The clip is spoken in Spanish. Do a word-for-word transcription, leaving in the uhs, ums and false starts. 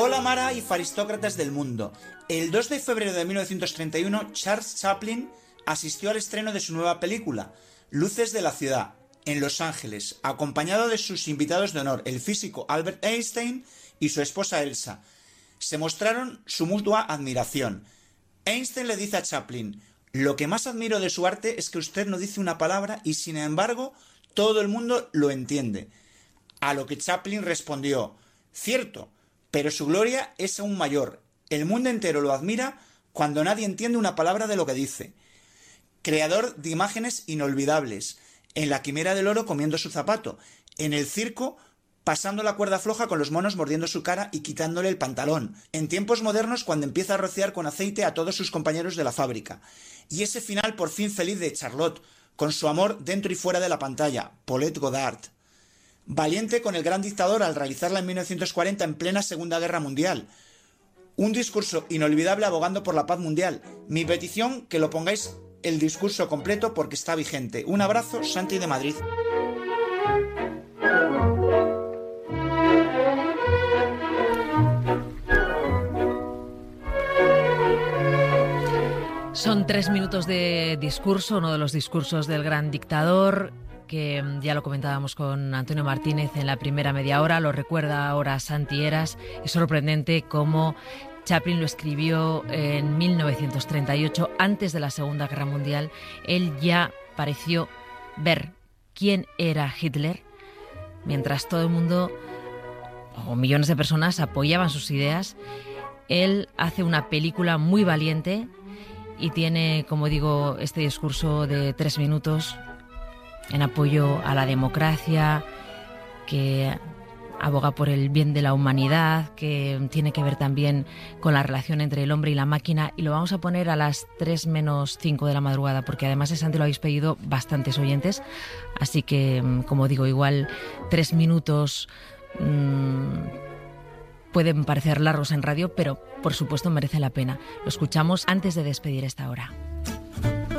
Hola Mara y faristócratas del mundo. El dos de febrero de mil novecientos treinta y uno, Charles Chaplin asistió al estreno de su nueva película, Luces de la ciudad, en Los Ángeles, acompañado de sus invitados de honor, el físico Albert Einstein y su esposa Elsa. Se mostraron su mutua admiración. Einstein le dice a Chaplin: «Lo que más admiro de su arte es que usted no dice una palabra y sin embargo todo el mundo lo entiende». A lo que Chaplin respondió: «Cierto, pero su gloria es aún mayor. El mundo entero lo admira cuando nadie entiende una palabra de lo que dice». Creador de imágenes inolvidables, en La Quimera del Oro comiendo su zapato, en el circo pasando la cuerda floja con los monos mordiendo su cara y quitándole el pantalón, en tiempos modernos cuando empieza a rociar con aceite a todos sus compañeros de la fábrica, y ese final por fin feliz de Charlotte, con su amor dentro y fuera de la pantalla, Paulette Goddard. Valiente con el gran dictador al realizarla en mil novecientos cuarenta en plena Segunda Guerra Mundial. Un discurso inolvidable abogando por la paz mundial. Mi petición, que lo pongáis el discurso completo porque está vigente. Un abrazo, Santi de Madrid. Son tres minutos de discurso, uno de los discursos del gran dictador, que ya lo comentábamos con Antonio Martínez en la primera media hora, lo recuerda ahora Santi Eras. Es sorprendente cómo Chaplin lo escribió en mil novecientos treinta y ocho, antes de la Segunda Guerra Mundial. Él ya pareció ver quién era Hitler, mientras todo el mundo, o millones de personas, apoyaban sus ideas. Él hace una película muy valiente y tiene, como digo, este discurso de tres minutos en apoyo a la democracia, que aboga por el bien de la humanidad, que tiene que ver también con la relación entre el hombre y la máquina, y lo vamos a poner a las tres menos cinco de la madrugada, porque además ese antes lo habéis pedido bastantes oyentes, así que, como digo, igual tres minutos mmm, pueden parecer largos en radio, pero por supuesto merece la pena. Lo escuchamos antes de despedir esta hora.